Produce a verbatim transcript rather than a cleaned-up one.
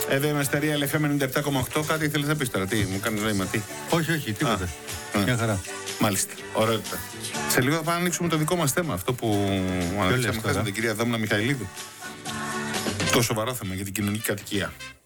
Εδώ είμαστε Real εφ εμ ενενήντα επτά κόμμα οκτώ. Κάτι ήθελες να πεις τώρα? Τι, μου κάνει νόημα, τι? Όχι, όχι, τίποτα. Μια χαρά. Μάλιστα. Ωραία. Σε λίγο θα πάμε να ανοίξουμε το δικό μας θέμα. Αυτό που αναλύσαμε χθες με την κυρία Δόμνα Μιχαηλίδου. Το σοβαρό θέμα για την κοινωνική κατοικία.